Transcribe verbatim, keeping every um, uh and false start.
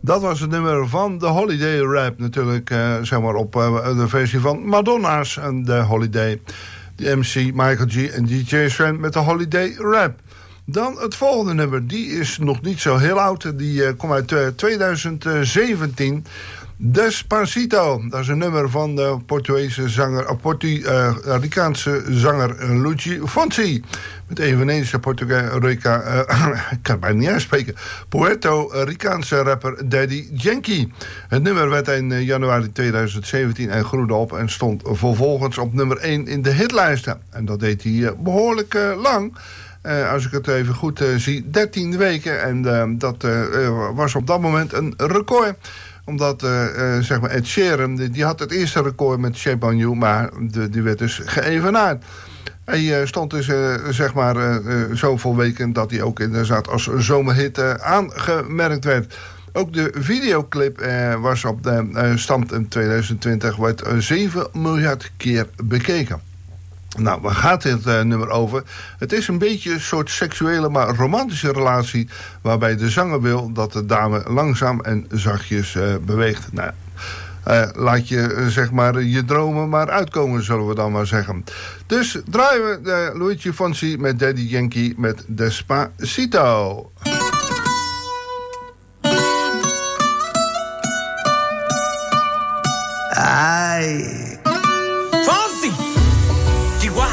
Dat was het nummer van de Holiday Rap. Natuurlijk, uh, zeg maar, op uh, de versie van Madonna's en de Holiday. De M C Michael G en D J Sven met de Holiday Rap. Dan het volgende nummer. Die is nog niet zo heel oud. Die uh, komt uit uh, twintig zeventien. Despacito. Dat is een nummer van de Portugese zanger, Puerto Ricaanse zanger Luigi Fonsi. Met eveneens de Puerto Rica, uh, ik kan het bijna niet uitspreken, Puerto Ricaanse rapper Daddy Yankee. Het nummer werd in januari twintig zeventien en groeide op en stond vervolgens op nummer één in de hitlijsten. En dat deed hij uh, behoorlijk uh, lang. Uh, als ik het even goed uh, zie, dertien weken. En uh, dat uh, was op dat moment een record. Omdat uh, uh, zeg maar Ed Sheeran, die, die had het eerste record met Shape on You, maar de, die werd dus geëvenaard. Hij uh, stond dus uh, zeg maar uh, uh, zoveel weken dat hij ook inderdaad als zomerhit uh, aangemerkt werd. Ook de videoclip uh, was op de uh, stand in twintig twintig, werd uh, zeven miljard keer bekeken. Nou, waar gaat dit uh, nummer over? Het is een beetje een soort seksuele, maar romantische relatie, waarbij de zanger wil dat de dame langzaam en zachtjes uh, beweegt. Nou, uh, laat je uh, zeg maar je dromen maar uitkomen, zullen we dan maar zeggen. Dus draaien we de Luigi Fonsi met Daddy Yankee met Despacito. Ay, Fonsi.